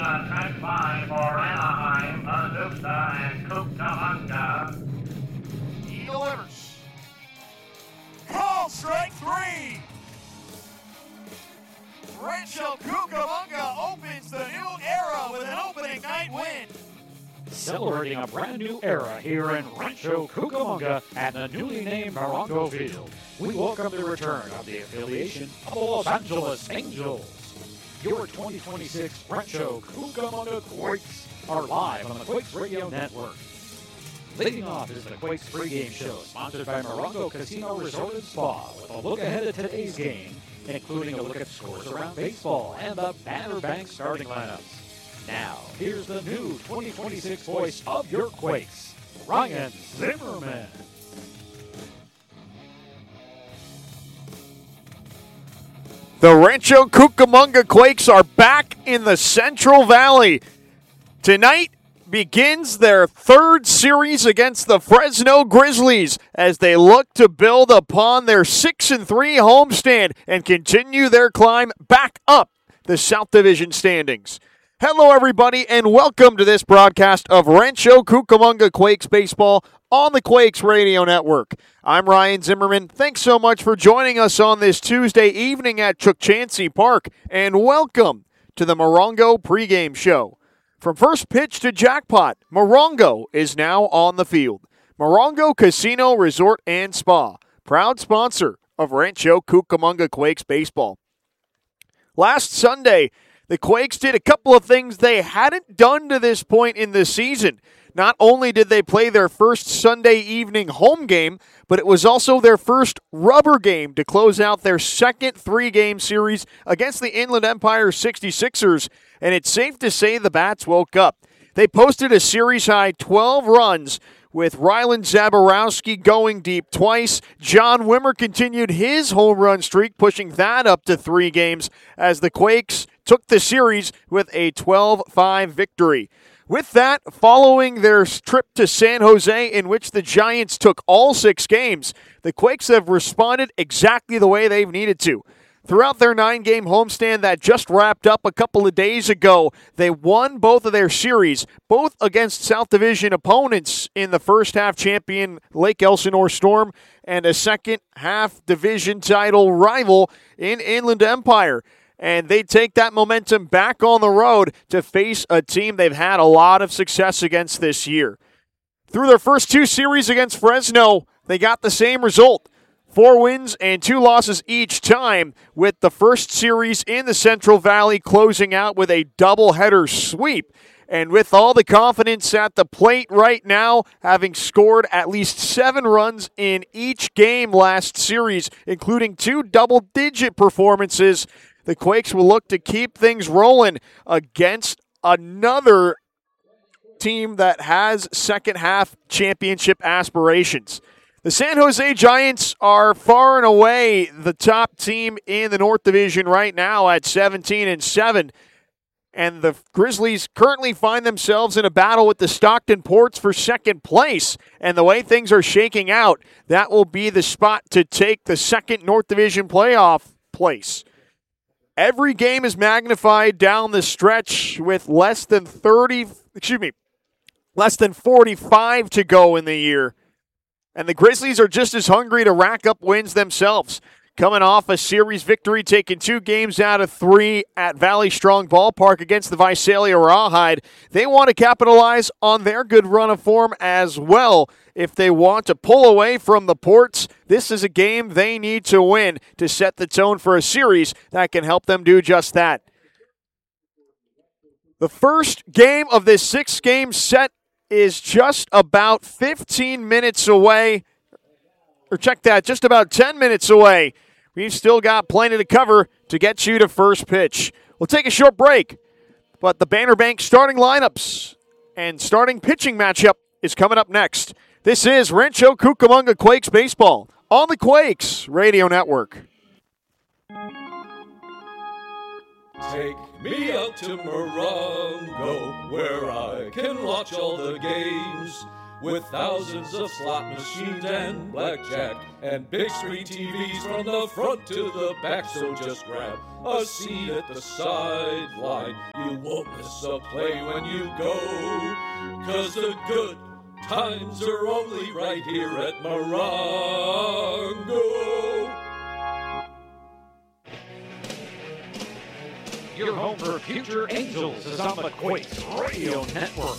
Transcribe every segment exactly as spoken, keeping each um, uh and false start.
on track five for Anaheim, Paducah, and Cucamonga. He delivers. Call strike three. Rancho Cucamonga opens the new era with an opening night win. Celebrating a brand new era here in Rancho Cucamonga at the newly named Morongo Field. We welcome the return of the affiliation of the Los Angeles Angels. Your twenty twenty-six Rancho Cucamonga Quakes are live on the Quakes Radio Network. Leading off is the Quakes pregame show, sponsored by Morongo Casino Resort and Spa, with a look ahead at today's game, including a look at scores around baseball and the Banner Bank starting lineups. Now, here's the new twenty twenty-six voice of your Quakes, Ryan Zimmerman. The Rancho Cucamonga Quakes are back in the Central Valley. Tonight begins their third series against the Fresno Grizzlies as they look to build upon their six and three homestand and continue their climb back up the South Division standings. Hello, everybody, and welcome to this broadcast of Rancho Cucamonga Quakes Baseball on the Quakes Radio Network. I'm Ryan Zimmerman. Thanks so much for joining us on this Tuesday evening at Chukchansi Park, and welcome to the Morongo pregame show. From first pitch to jackpot, Morongo is now on the field. Morongo Casino Resort and Spa, proud sponsor of Rancho Cucamonga Quakes Baseball. Last Sunday, the Quakes did a couple of things they hadn't done to this point in the season. Not only did they play their first Sunday evening home game, but it was also their first rubber game to close out their second three-game series against the Inland Empire sixty-sixers, and it's safe to say the Bats woke up. They posted a series-high twelve runs, with Rylan Zaborowski going deep twice. John Wimmer continued his home run streak, pushing that up to three games as the Quakes took the series with a twelve five victory. With that, following their trip to San Jose, in which the Giants took all six games, the Quakes have responded exactly the way they've needed to. Throughout their nine-game homestand that just wrapped up a couple of days ago, they won both of their series, both against South Division opponents in the first-half champion Lake Elsinore Storm and a second-half division title rival in Inland Empire. And they take that momentum back on the road to face a team they've had a lot of success against this year. Through their first two series against Fresno, they got the same result. Four wins and two losses each time, with the first series in the Central Valley closing out with a doubleheader sweep. And with all the confidence at the plate right now, having scored at least seven runs in each game last series, including two double-digit performances, the Quakes will look to keep things rolling against another team that has second-half championship aspirations. The San Jose Giants are far and away the top team in the North Division right now at seventeen and seven. And the Grizzlies currently find themselves in a battle with the Stockton Ports for second place. And the way things are shaking out, that will be the spot to take the second North Division playoff place. Every game is magnified down the stretch with less than thirty, excuse me, less than forty-five to go in the year. And the Grizzlies are just as hungry to rack up wins themselves. Coming off a series victory, taking two games out of three at Valley Strong Ballpark against the Visalia Rawhide, they want to capitalize on their good run of form as well. If they want to pull away from the Ports, this is a game they need to win to set the tone for a series that can help them do just that. The first game of this six-game set is just about fifteen minutes away. Or check that, just about ten minutes away. We've still got plenty to cover to get you to first pitch. We'll take a short break, but the Banner Bank starting lineups and starting pitching matchup is coming up next. This is Rancho Cucamonga Quakes Baseball on the Quakes Radio Network. Take me out to Morongo, where I can watch all the games. with thousands of slot machines and blackjack and big screen T Vs from the front to the back. So just grab a seat at the sideline. You won't miss a play when you go, 'cause the good times are only right here at Morongo. Your home for future Angels is on the Quakes Radio Network.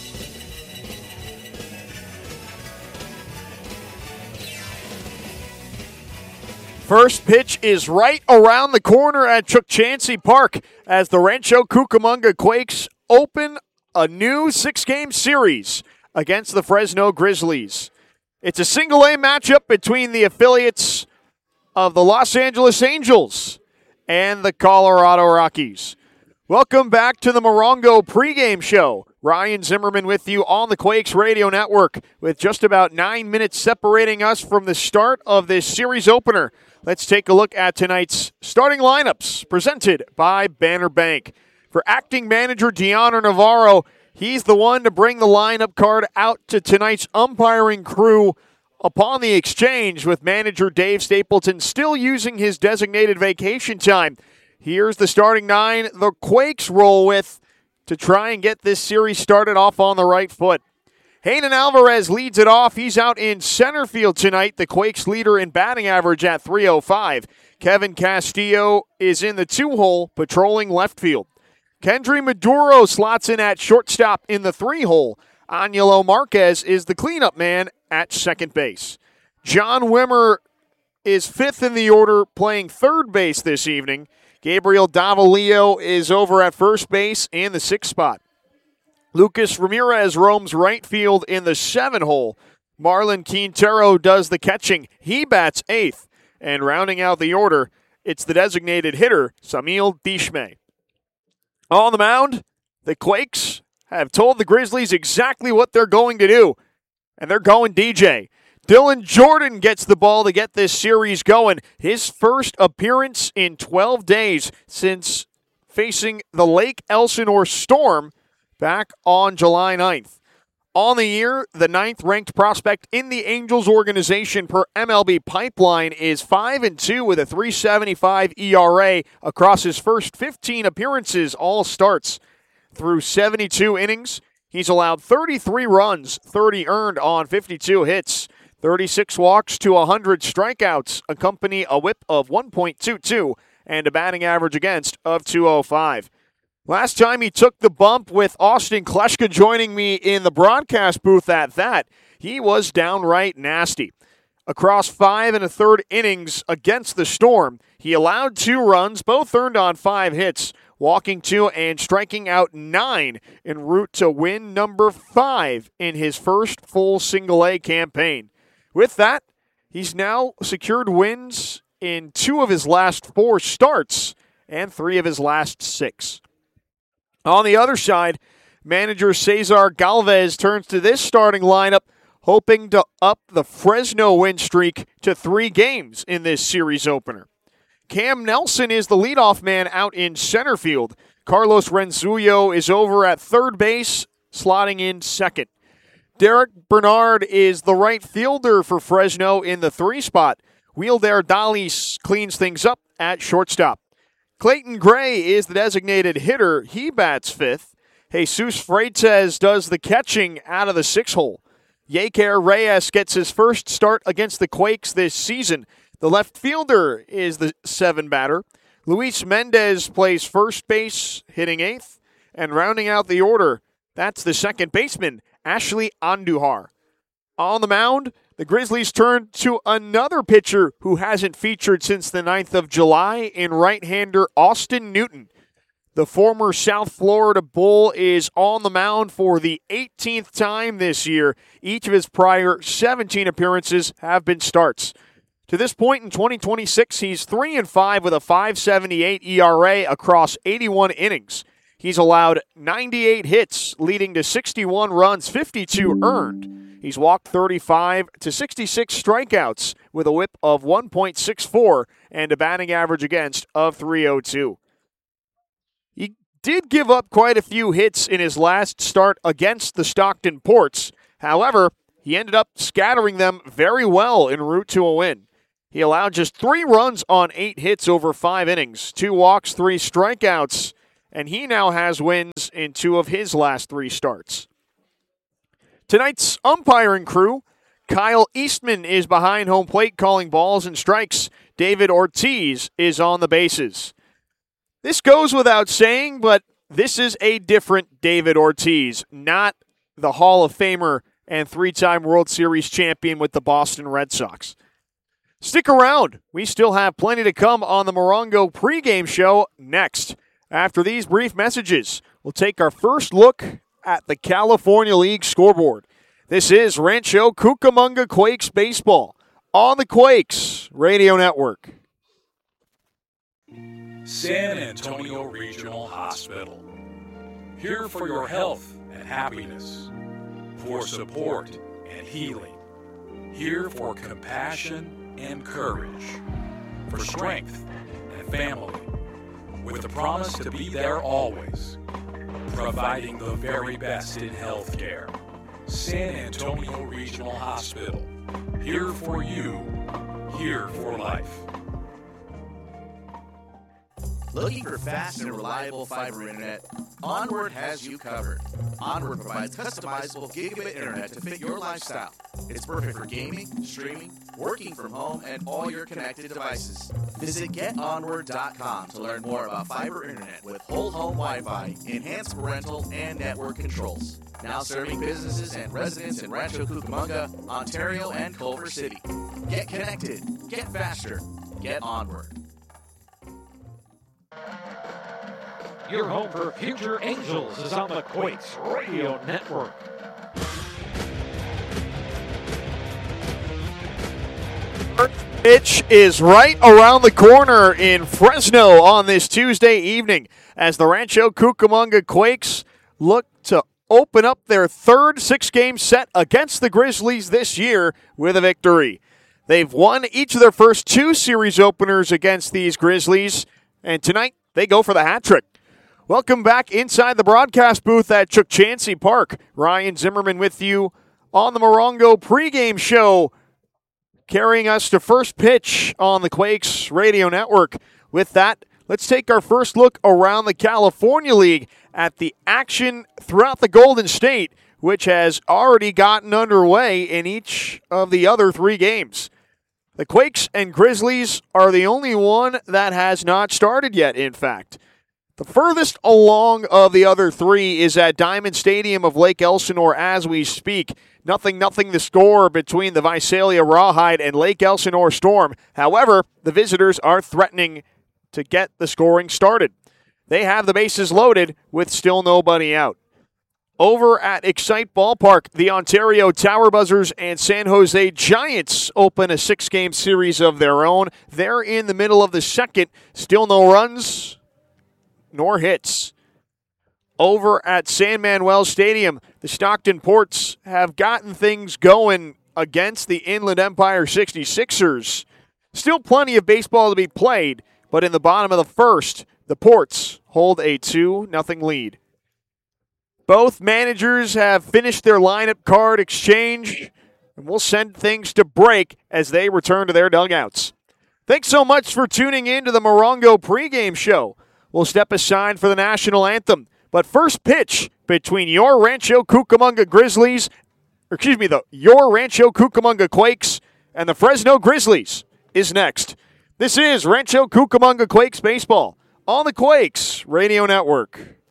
First pitch is right around the corner at Chuck Chansey Park as the Rancho Cucamonga Quakes open a new six-game series against the Fresno Grizzlies. It's a single-A matchup between the affiliates of the Los Angeles Angels and the Colorado Rockies. Welcome back to the Morongo pregame show. Ryan Zimmerman with you on the Quakes Radio Network with just about nine minutes separating us from the start of this series opener. Let's take a look at tonight's starting lineups presented by Banner Bank. For acting manager Deanna Navarro, he's the one to bring the lineup card out to tonight's umpiring crew upon the exchange, with manager Dave Stapleton still using his designated vacation time. Here's the starting nine the Quakes roll with to try and get this series started off on the right foot. Hayden Alvarez leads it off. He's out in center field tonight, the Quakes leader in batting average at three oh five. Kevin Castillo is in the two-hole, patrolling left field. Kendry Maduro slots in at shortstop in the three-hole. Angelo Marquez is the cleanup man at second base. John Wimmer is fifth in the order, playing third base this evening. Gabriel Davalillo is over at first base in the sixth spot. Lucas Ramirez roams right field in the seven hole. Marlon Quintero does the catching. He bats eighth. And rounding out the order, it's the designated hitter, Samil Dishme. On the mound, the Quakes have told the Grizzlies exactly what they're going to do. And they're going D J. Dylan Jordan gets the ball to get this series going. His first appearance in twelve days since facing the Lake Elsinore Storm back on July ninth. On the year, the ninth-ranked prospect in the Angels organization per M L B Pipeline is five and two with a three seventy-five E R A across his first fifteen appearances, all starts. Through seventy-two innings, he's allowed thirty-three runs, thirty earned on fifty-two hits. thirty-six walks to one hundred strikeouts accompany a whip of one point two two and a batting average against of two oh five. Last time he took the bump with Austin Kleschka joining me in the broadcast booth at that, he was downright nasty. Across five and a third innings against the Storm, he allowed two runs, both earned on five hits, walking two and striking out nine en route to win number five in his first full single-A campaign. With that, he's now secured wins in two of his last four starts and three of his last six. On the other side, manager Cesar Galvez turns to this starting lineup, hoping to up the Fresno win streak to three games in this series opener. Cam Nelson is the leadoff man out in center field. Carlos Renzullo is over at third base, slotting in second. Derek Bernard is the right fielder for Fresno in the three spot. Wilder Dalis cleans things up at shortstop. Clayton Gray is the designated hitter. He bats fifth. Jesus Freitas does the catching out of the six hole. Yeker Reyes gets his first start against the Quakes this season. The left fielder is the seven batter. Luis Mendez plays first base, hitting eighth. And rounding out the order, that's the second baseman, Ashley Andujar. On the mound, the Grizzlies turn to another pitcher who hasn't featured since the ninth of July in right-hander Austin Newton. The former South Florida Bull is on the mound for the eighteenth time this year. Each of his prior seventeen appearances have been starts. To this point in twenty twenty-six, he's three and five with a five seventy-eight E R A across eighty-one innings. He's allowed ninety-eight hits, leading to sixty-one runs, fifty-two earned. He's walked thirty-five to sixty-six strikeouts with a whip of one point six four and a batting average against of three oh two. He did give up quite a few hits in his last start against the Stockton Ports. However, he ended up scattering them very well en route to a win. He allowed just three runs on eight hits over five innings, two walks, three strikeouts, and he now has wins in two of his last three starts. Tonight's umpiring crew, Kyle Eastman is behind home plate calling balls and strikes. David Ortiz is on the bases. This goes without saying, but this is a different David Ortiz, not the Hall of Famer and three-time World Series champion with the Boston Red Sox. Stick around. We still have plenty to come on the Morongo pregame show next. After these brief messages, we'll take our first look at the California League scoreboard. This is Rancho Cucamonga Quakes baseball on the Quakes Radio Network. San Antonio Regional Hospital. Here for your health and happiness, for support and healing. Here for compassion and courage, for strength and family, with the promise to be there always, providing the very best in healthcare. San Antonio Regional Hospital, here for you, here for life. Looking for fast and reliable fiber internet? Onward has you covered. Onward provides customizable gigabit internet to fit your lifestyle. It's perfect for gaming, streaming, working from home, and all your connected devices. Visit get onward dot com to learn more about fiber internet with whole home Wi-Fi, enhanced parental and network controls. Now serving businesses and residents in Rancho Cucamonga, Ontario, and Culver City. Get connected. Get faster. Get Onward. Your home for Future Angels is on the Quakes Radio Network. Pitch is right around the corner in Fresno on this Tuesday evening as the Rancho Cucamonga Quakes look to open up their third six-game set against the Grizzlies this year with a victory. They've won each of their first two series openers against these Grizzlies, and tonight they go for the hat trick. Welcome back inside the broadcast booth at Chukchansi Park. Ryan Zimmerman with you on the Morongo pregame show, carrying us to first pitch on the Quakes Radio Network. With that, let's take our first look around the California League at the action throughout the Golden State, which has already gotten underway in each of the other three games. The Quakes and Grizzlies are the only one that has not started yet, in fact. The furthest along of the other three is at Diamond Stadium of Lake Elsinore as we speak. Nothing, nothing the score between the Visalia Rawhide and Lake Elsinore Storm. However, the visitors are threatening to get the scoring started. They have the bases loaded with still nobody out. Over at Excite Ballpark, the Ontario Tower Buzzers and San Jose Giants open a six-game series of their own. They're in the middle of the second. Still no runs nor hits. Over at San Manuel Stadium, the Stockton Ports have gotten things going against the Inland Empire sixty-sixers. Still plenty of baseball to be played, but in the bottom of the first, the Ports hold a two nothing lead. Both managers have finished their lineup card exchange, and we'll send things to break as they return to their dugouts. Thanks so much for tuning in to the Morongo pregame show. We'll step aside for the national anthem. But first pitch between your Rancho Cucamonga Grizzlies, or excuse me, the your Rancho Cucamonga Quakes and the Fresno Grizzlies is next. This is Rancho Cucamonga Quakes baseball on the Quakes Radio Network.